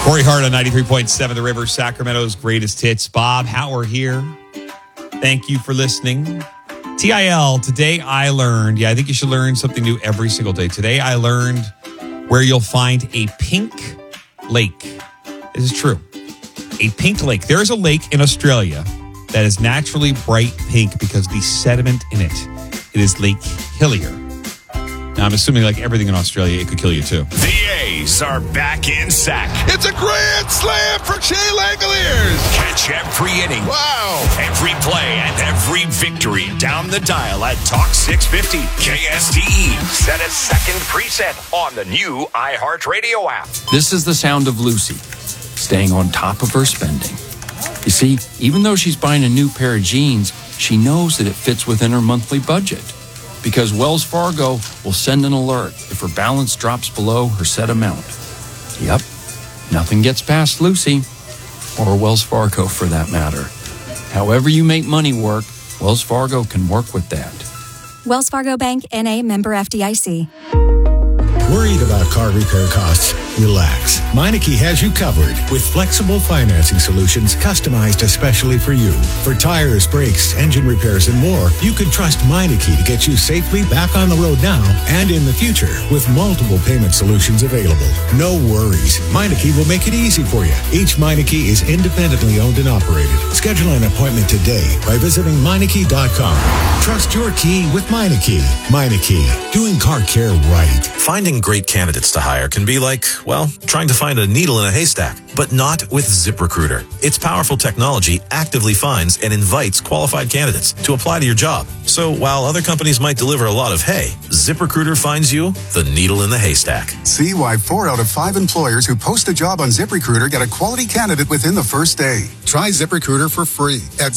Corey Hart on 93.7 The River, Sacramento's greatest hits. Bob Hauer here. Thank you for listening. TIL, today I learned, I think you should learn something new every single day. Today I learned where you'll find a pink lake. This is true. A pink lake. There is a lake in Australia that is naturally bright pink because the sediment in it. It is Lake Hillier. Now, I'm assuming like everything in Australia, it could kill you too. The A's are back in sack. It's a grand slam for Shea Langoliers. Catch every inning. Wow. Every play and every victory down the dial at Talk 650. KSTE. Set a second preset on the new iHeartRadio app. This is the sound of Lucy, staying on top of her spending. You see, even though she's buying a new pair of jeans, she knows that it fits within her monthly budget. Because Wells Fargo will send an alert if her balance drops below her set amount. Yep, nothing gets past Lucy, or Wells Fargo for that matter. However you make money work, Wells Fargo can work with that. Wells Fargo Bank, N.A., member FDIC. Worried about car repair costs? Relax. Meineke has you covered with flexible financing solutions customized especially for you. For tires, brakes, engine repairs, and more, you can trust Meineke to get you safely back on the road now and in the future with multiple payment solutions available. No worries. Meineke will make it easy for you. Each Meineke is independently owned and operated. Schedule an appointment today by visiting Meineke.com. Trust your key with Meineke. Meineke, doing car care right. Finding great candidates to hire can be like, well, trying to find a needle in a haystack, but not with ZipRecruiter. Its powerful technology actively finds and invites qualified candidates to apply to your job. So while other companies might deliver a lot of hay, ZipRecruiter finds you the needle in the haystack. See why 4 out of 5 employers who post a job on ZipRecruiter get a quality candidate within the first day. Try ZipRecruiter for free at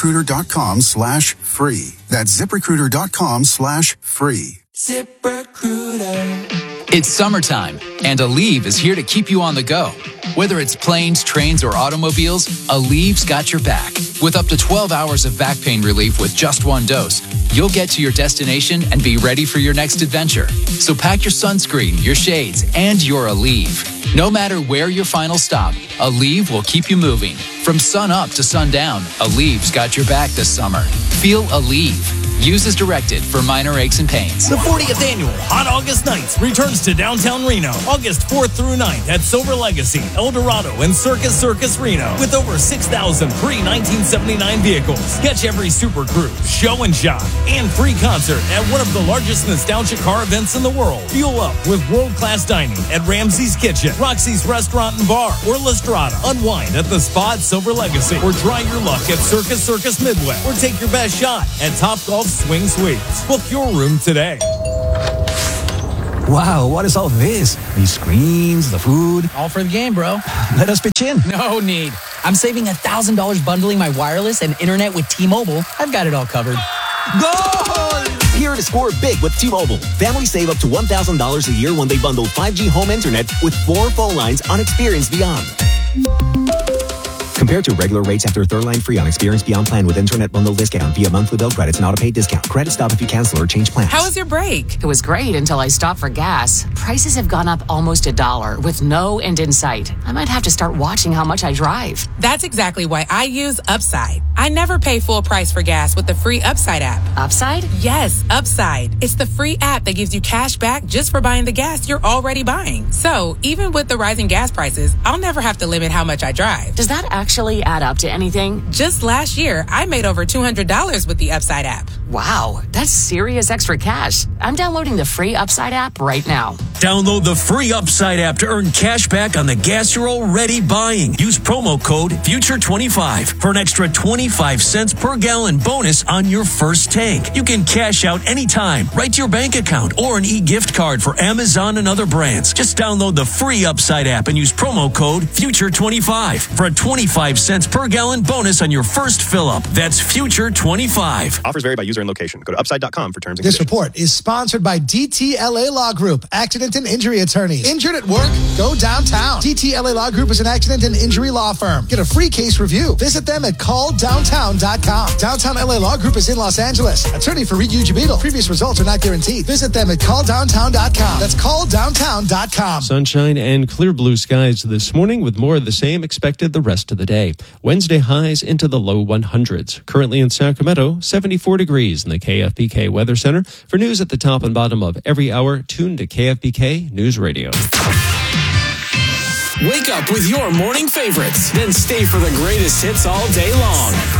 ZipRecruiter.com/free. That's ZipRecruiter.com/free. ZipRecruiter. It's summertime, and Aleve is here to keep you on the go. Whether it's planes, trains, or automobiles, Aleve's got your back. With up to 12 hours of back pain relief with just one dose, you'll get to your destination and be ready for your next adventure. So pack your sunscreen, your shades, and your Aleve. No matter where your final stop, Aleve will keep you moving. From sun up to sundown, Aleve's got your back this summer. Feel Aleve. Use as directed for minor aches and pains. The 40th annual Hot August Nights returns to downtown Reno, August 4th through 9th at Silver Legacy, El Dorado, and Circus Reno with over 6,000 pre-1979 vehicles. Catch every Super Cruise, show and shop, and free concert at one of the largest nostalgia car events in the world. Fuel up with world-class dining at Ramsey's Kitchen, Roxy's Restaurant and Bar, or La Strada. Unwind at the Spa at Silver Legacy, or try your luck at Circus Midway, or take your best shot at Top Golf Swing Suites. Book your room today. Wow, what is all this? These screens, the food. All for the game, bro. Let us pitch in. No need. I'm saving $1,000 bundling my wireless and internet with T-Mobile. I've got it all covered. Goal! Here to score big with T-Mobile. Families save up to $1,000 a year when they bundle 5G home internet with 4 phone lines on Experience Beyond. Compared to regular rates after third line free on Experience Beyond plan with internet bundle discount via monthly bill credits and auto-pay discount. Credit stop if you cancel or change plans. How was your break? It was great until I stopped for gas. Prices have gone up almost $1 with no end in sight. I might have to start watching how much I drive. That's exactly why I use Upside. I never pay full price for gas with the free Upside app. Upside? Yes, Upside. It's the free app that gives you cash back just for buying the gas you're already buying. So even with the rising gas prices, I'll never have to limit how much I drive. Does that actually add up to anything? Just last year, I made over $200 with the Upside app. Wow, that's serious extra cash. I'm downloading the free Upside app right now. Download the free Upside app to earn cash back on the gas you're already buying. Use promo code FUTURE25 for an extra 25 cents per gallon bonus on your first tank. You can cash out anytime, right to your bank account, or an e-gift card for Amazon and other brands. Just download the free Upside app and use promo code FUTURE25 for a 25 cents per gallon bonus on your first fill-up. That's FUTURE25. Offers vary by user user and location. Go to upside.com for terms and This conditions. report is sponsored by DTLA Law Group, accident and injury attorneys. Injured at work? Go downtown. DTLA Law Group is an accident and injury law firm. Get a free case review. Visit them at calldowntown.com. Downtown LA Law Group is in Los Angeles. Attorney Fareed Ujibidal. Previous results are not guaranteed. Visit them at calldowntown.com. That's calldowntown.com. Sunshine and clear blue skies this morning with more of the same expected the rest of the day. Wednesday highs into the low 100s. Currently in Sacramento, 74 degrees in the KFBK Weather Center. For news at the top and bottom of every hour, tune to KFBK News Radio. Wake up with your morning favorites, then stay for the greatest hits all day long.